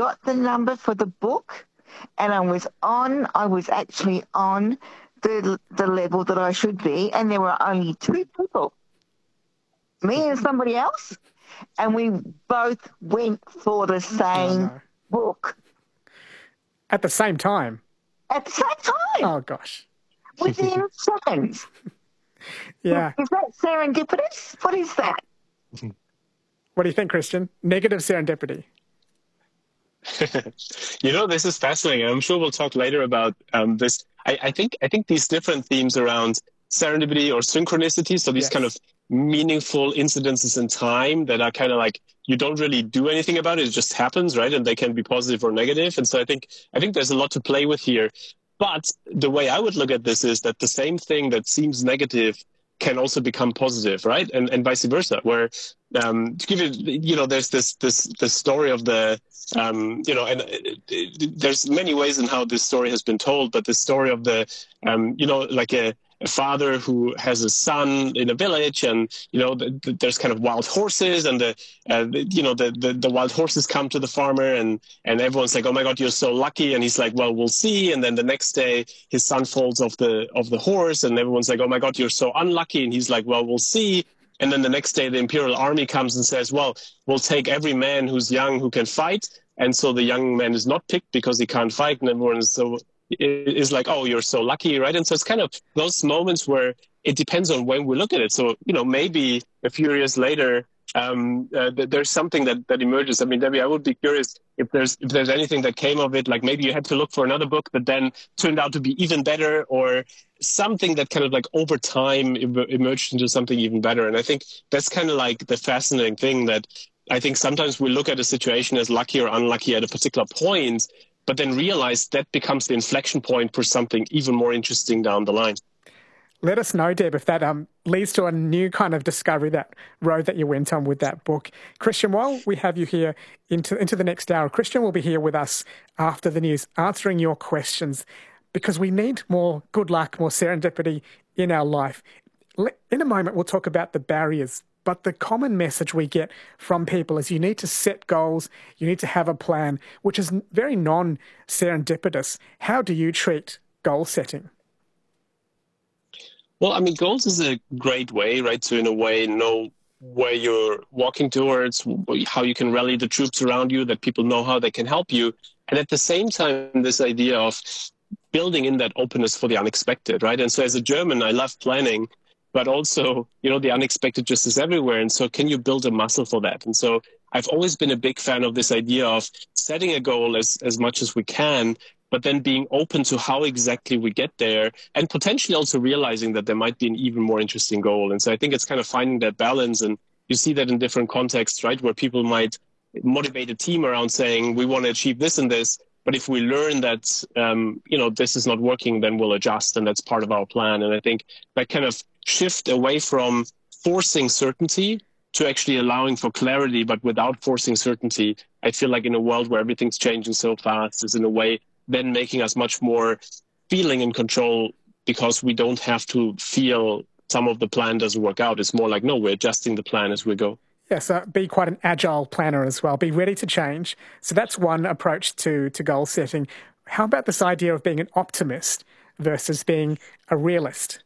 got the number for the book, and I was actually on the level that I should be, and there were only two people, me and somebody else, and we both went for the same book. At the same time? At the same time. Oh, gosh. Within seconds. Yeah. Is that serendipitous? What is that? What do you think, Christian? Negative serendipity. This is fascinating. I'm sure we'll talk later about this. I think these different themes around serendipity or synchronicity, so these kind of meaningful incidences in time that are kind of like you don't really do anything about it just happens, right? And they can be positive or negative. And so I think there's a lot to play with here. But the way I would look at this is that the same thing that seems negative can also become positive, right? And vice versa, where to give you, there's this story of the there's many ways in how this story has been told, but the story of the like a father who has a son in a village, and there's kind of wild horses, and the wild horses come to the farmer, and everyone's like, oh my God, you're so lucky, and he's like, well, we'll see. And then the next day his son falls off the horse, and everyone's like, oh my God, you're so unlucky, and he's like, well, we'll see. And then the next day the imperial army comes and says, well, we'll take every man who's young who can fight. And so the young man is not picked because he can't fight, and everyone is like, oh, you're so lucky, right? And so it's kind of those moments where it depends on when we look at it. So, maybe a few years later, there's something that emerges. I mean, Debbie, I would be curious if there's anything that came of it, like maybe you had to look for another book that then turned out to be even better, or something that kind of like over time emerged into something even better. And I think that's kind of like the fascinating thing, that I think sometimes we look at a situation as lucky or unlucky at a particular point, but then realize that becomes the inflection point for something even more interesting down the line. Let us know, Deb, if that leads to a new kind of discovery, that road that you went on with that book. Christian, while we have you here into the next hour, Christian will be here with us after the news, answering your questions, because we need more good luck, more serendipity in our life. In a moment, we'll talk about the barriers, but the common message we get from people is you need to set goals, you need to have a plan, which is very non-serendipitous. How do you treat goal setting? Well, I mean, goals is a great way, right, to in a way know where you're walking towards, how you can rally the troops around you, that people know how they can help you. And at the same time, this idea of building in that openness for the unexpected, right? And so as a German, I love planning, but also, the unexpected just is everywhere. And so can you build a muscle for that? And so I've always been a big fan of this idea of setting a goal as much as we can, but then being open to how exactly we get there, and potentially also realizing that there might be an even more interesting goal. And so I think it's kind of finding that balance. And you see that in different contexts, right? Where people might motivate a team around saying, we want to achieve this and this. But if we learn that, this is not working, then we'll adjust. And that's part of our plan. And I think that kind of shift away from forcing certainty to actually allowing for clarity, but without forcing certainty, I feel like in a world where everything's changing so fast is in a way then making us much more feeling in control, because we don't have to feel some of the plan doesn't work out. It's more like, no, we're adjusting the plan as we go. Yeah, so be quite an agile planner as well. Be ready to change. So that's one approach to goal setting. How about this idea of being an optimist versus being a realist?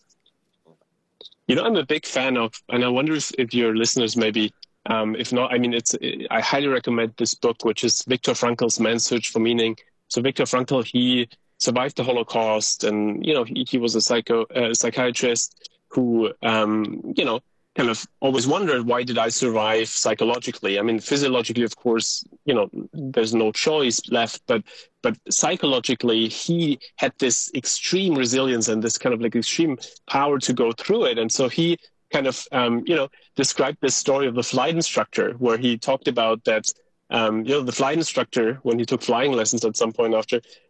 I'm a big fan of, and I wonder if your listeners maybe, if not, I mean, I highly recommend this book, which is Viktor Frankl's Man's Search for Meaning. So Viktor Frankl, he survived the Holocaust, and, he was a psychiatrist who, kind of always wondered, why did I survive psychologically? I mean, physiologically, of course, there's no choice left, but psychologically, he had this extreme resilience and this kind of like extreme power to go through it. And so he kind of, described this story of the flight instructor, where he talked about that, the flight instructor, when he took flying lessons at some point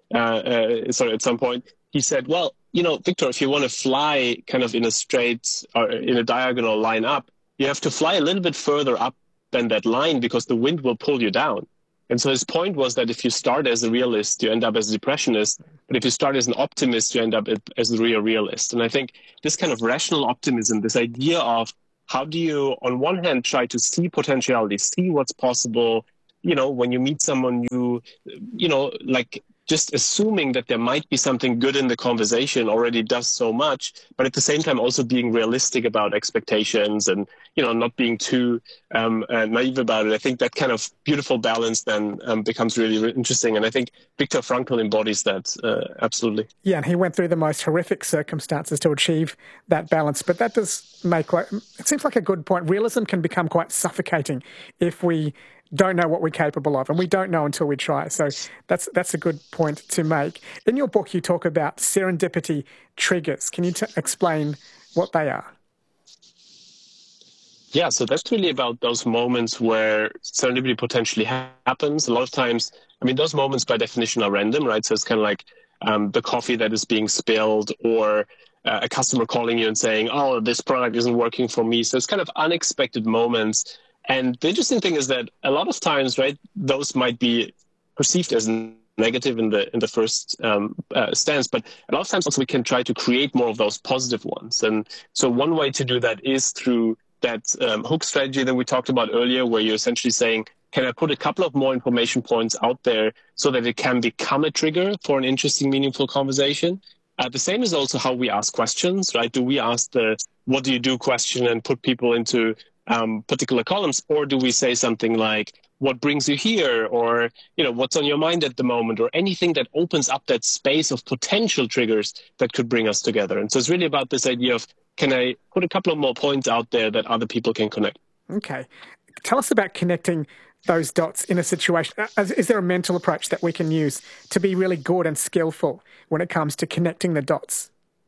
he said, well, Victor, if you want to fly kind of in a straight or in a diagonal line up, you have to fly a little bit further up than that line, because the wind will pull you down. And so his point was that if you start as a realist, you end up as a depressionist. But if you start as an optimist, you end up as a real realist. And I think this kind of rational optimism, this idea of how do you, on one hand, try to see potentiality, see what's possible, when you meet someone, like just assuming that there might be something good in the conversation already does so much, but at the same time also being realistic about expectations and, not being too naive about it. I think that kind of beautiful balance then becomes really interesting. And I think Viktor Frankl embodies that absolutely. Yeah, and he went through the most horrific circumstances to achieve that balance. But that does it seems like a good point. Realism can become quite suffocating if we don't know what we're capable of, and we don't know until we try. So that's a good point to make. In your book, you talk about serendipity triggers. Can you explain what they are? Yeah, so that's really about those moments where serendipity potentially happens. A lot of times, those moments by definition are random, right? So it's kind of like the coffee that is being spilled, or a customer calling you and saying, oh, this product isn't working for me. So it's kind of unexpected moments. And the interesting thing is that a lot of times, right, those might be perceived as negative in the first stance, but a lot of times also we can try to create more of those positive ones. And so one way to do that is through that hook strategy that we talked about earlier, where you're essentially saying, can I put a couple of more information points out there so that it can become a trigger for an interesting, meaningful conversation? The same is also how we ask questions, right? Do we ask the what do you do question and put people into particular columns, or do we say something like what brings you here, or what's on your mind at the moment, or anything that opens up that space of potential triggers that could bring us together? And so it's really about this idea of, can I put a couple of more points out there that other people can connect? Okay, tell us about connecting those dots in a situation. Is there a mental approach that we can use to be really good and skillful when it comes to connecting the dots?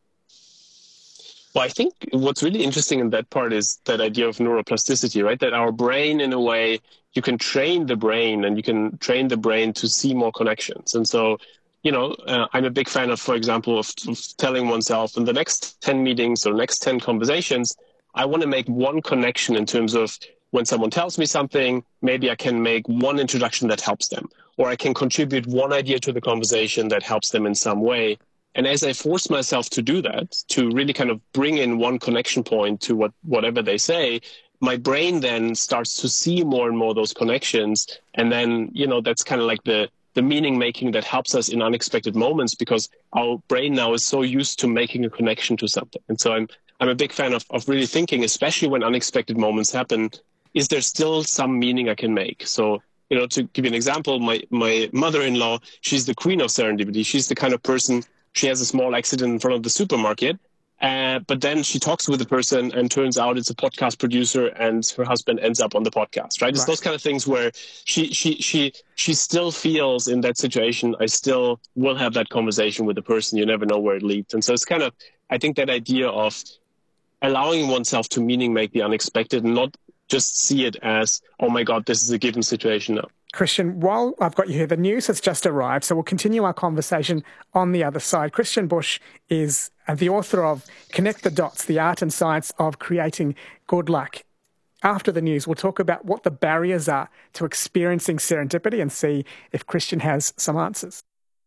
Well, I think what's really interesting in that part is that idea of neuroplasticity, right? That our brain, in a way, you can train the brain, and you can train the brain to see more connections. And so, I'm a big fan of, for example, of telling oneself in the next 10 meetings or next 10 conversations, I want to make one connection in terms of when someone tells me something, maybe I can make one introduction that helps them, or I can contribute one idea to the conversation that helps them in some way. And as I force myself to do that, to really kind of bring in one connection point to whatever they say, my brain then starts to see more and more those connections. And then, that's kind of like the meaning making that helps us in unexpected moments, because our brain now is so used to making a connection to something. And so I'm a big fan of really thinking, especially when unexpected moments happen, is there still some meaning I can make? So, to give you an example, my mother-in-law, she's the queen of serendipity. She's the kind of person, she has a small accident in front of the supermarket, but then she talks with the person and turns out it's a podcast producer, and her husband ends up on the podcast, right? It's those kind of things where she still feels in that situation, I still will have that conversation with the person. You never know where it leads. And so it's kind of, I think that idea of allowing oneself to meaning make the unexpected and not just see it as, oh my God, this is a given situation now. Christian, while I've got you here, the news has just arrived, so we'll continue our conversation on the other side. Christian Busch is the author of Connect the Dots, The Art and Science of Creating Good Luck. After the news, we'll talk about what the barriers are to experiencing serendipity and see if Christian has some answers.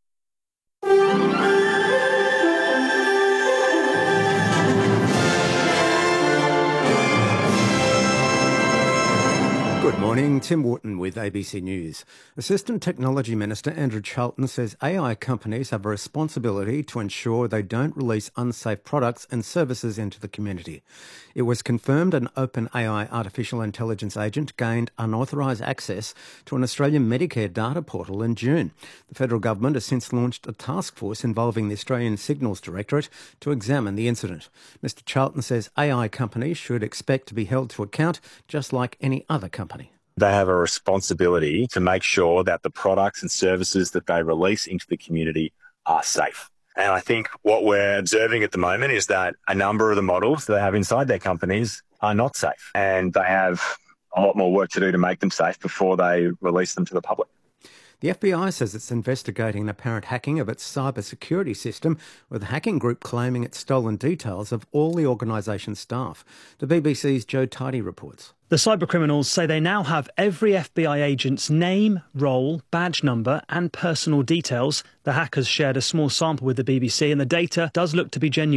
Good morning, Tim Wharton with ABC News. Assistant Technology Minister Andrew Charlton says AI companies have a responsibility to ensure they don't release unsafe products and services into the community. It was confirmed an OpenAI artificial intelligence agent gained unauthorised access to an Australian Medicare data portal in June. The federal government has since launched a task force involving the Australian Signals Directorate to examine the incident. Mr Charlton says AI companies should expect to be held to account just like any other company. They have a responsibility to make sure that the products and services that they release into the community are safe. And I think what we're observing at the moment is that a number of the models that they have inside their companies are not safe. And they have a lot more work to do to make them safe before they release them to the public. The FBI says it's investigating an apparent hacking of its cybersecurity system, with the hacking group claiming it's stolen details of all the organisation's staff. The BBC's Joe Tidy reports. The cybercriminals say they now have every FBI agent's name, role, badge number and personal details. The hackers shared a small sample with the BBC and the data does look to be genuine.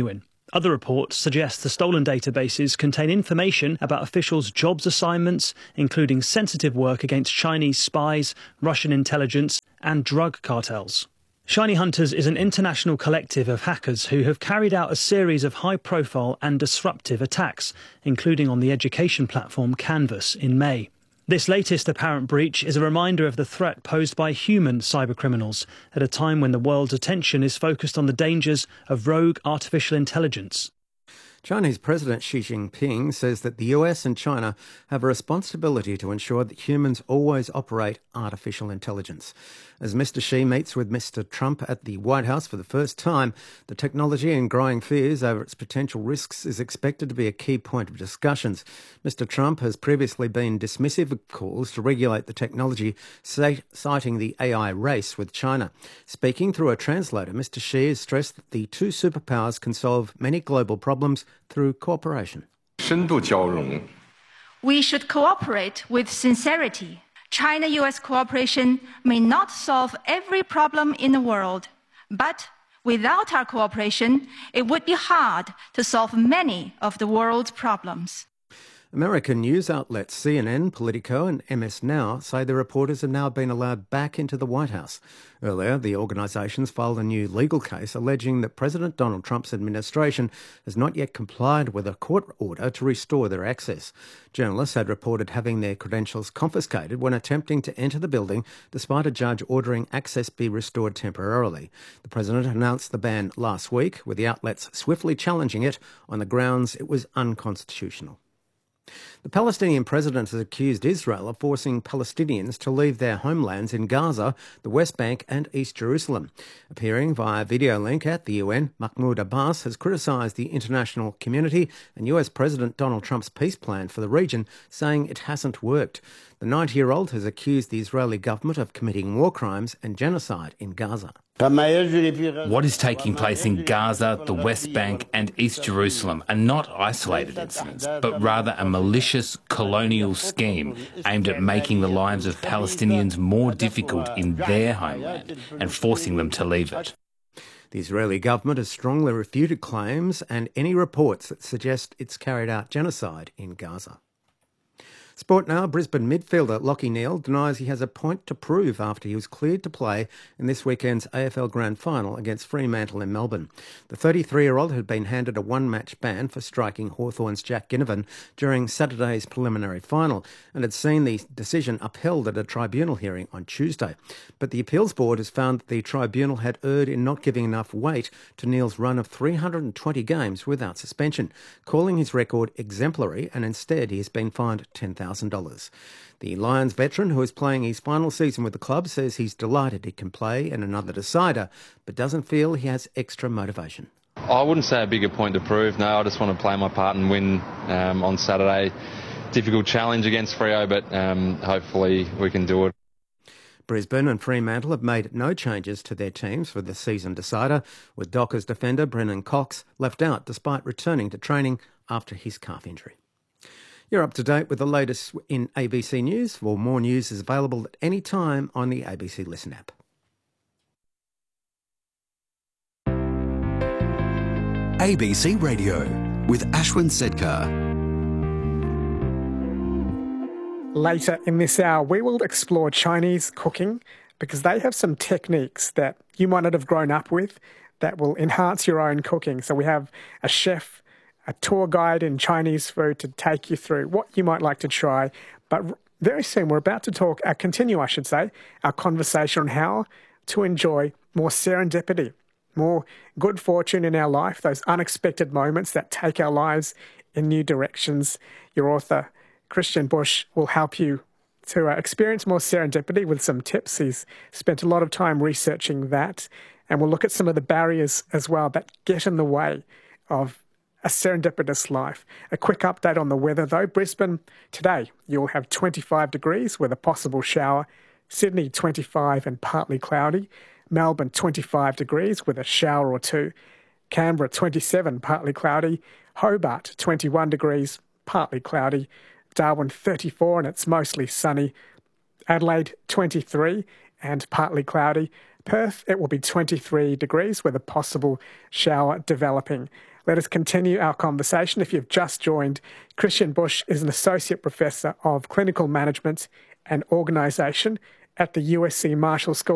Other reports suggest the stolen databases contain information about officials' jobs assignments, including sensitive work against Chinese spies, Russian intelligence, and drug cartels. Shiny Hunters is an international collective of hackers who have carried out a series of high-profile and disruptive attacks, including on the education platform Canvas in May. This latest apparent breach is a reminder of the threat posed by human cybercriminals at a time when the world's attention is focused on the dangers of rogue artificial intelligence. Chinese President Xi Jinping says that the US and China have a responsibility to ensure that humans always operate artificial intelligence. As Mr. Xi meets with Mr. Trump at the White House for the first time, the technology and growing fears over its potential risks is expected to be a key point of discussions. Mr. Trump has previously been dismissive of calls to regulate the technology, citing the AI race with China. Speaking through a translator, Mr. Xi has stressed that the two superpowers can solve many global problems through cooperation. We should cooperate with sincerity. China-US cooperation may not solve every problem in the world, but without our cooperation, it would be hard to solve many of the world's problems. American news outlets CNN, Politico and MS Now say the reporters have now been allowed back into the White House. Earlier, the organisations filed a new legal case alleging that President Donald Trump's administration has not yet complied with a court order to restore their access. Journalists had reported having their credentials confiscated when attempting to enter the building, despite a judge ordering access be restored temporarily. The president announced the ban last week, with the outlets swiftly challenging it on the grounds it was unconstitutional. The Palestinian president has accused Israel of forcing Palestinians to leave their homelands in Gaza, the West Bank and East Jerusalem. Appearing via video link at the UN, Mahmoud Abbas has criticised the international community and US President Donald Trump's peace plan for the region, saying it hasn't worked. The 90-year-old has accused the Israeli government of committing war crimes and genocide in Gaza. What is taking place in Gaza, the West Bank and East Jerusalem are not isolated incidents, but rather a malicious colonial scheme aimed at making the lives of Palestinians more difficult in their homeland and forcing them to leave it. The Israeli government has strongly refuted claims and any reports that suggest it's carried out genocide in Gaza. Sport now, Brisbane midfielder Lachie Neale denies he has a point to prove after he was cleared to play in this weekend's AFL Grand Final against Fremantle in Melbourne. The 33-year-old had been handed a one-match ban for striking Hawthorn's Jack Ginnivan during Saturday's preliminary final and had seen the decision upheld at a tribunal hearing on Tuesday. But the appeals board has found that the tribunal had erred in not giving enough weight to Neale's run of 320 games without suspension, calling his record exemplary, and instead he has been fined $10,000. The Lions veteran, who is playing his final season with the club, says he's delighted he can play in another decider, but doesn't feel he has extra motivation. I wouldn't say a bigger point to prove, no. I just want to play my part and win on Saturday. Difficult challenge against Freo, but hopefully we can do it. Brisbane and Fremantle have made no changes to their teams for the season decider, with Dockers defender Brennan Cox left out despite returning to training after his calf injury. You're up to date with the latest in ABC News. For more news is available at any time on the ABC Listen app. ABC Radio with Ashwin Sedkar. Later in this hour, we will explore Chinese cooking because they have some techniques that you might not have grown up with that will enhance your own cooking. So we have a chef, a tour guide in Chinese food to take you through what you might like to try. But very soon we're about to continue our conversation on how to enjoy more serendipity, more good fortune in our life, those unexpected moments that take our lives in new directions. Your author, Christian Busch, will help you to experience more serendipity with some tips. He's spent a lot of time researching that, and we'll look at some of the barriers as well that get in the way of a serendipitous life. A quick update on the weather though. Brisbane today, you'll have 25 degrees with a possible shower. Sydney 25 and partly cloudy. Melbourne 25 degrees with a shower or two. Canberra 27 partly cloudy. Hobart 21 degrees partly cloudy. Darwin 34 and it's mostly sunny. Adelaide 23 and partly cloudy. Perth, it will be 23 degrees with a possible shower developing. Let us continue our conversation. If you've just joined, Christian Busch is an Associate Professor of Clinical Management and Organisation at the USC Marshall School.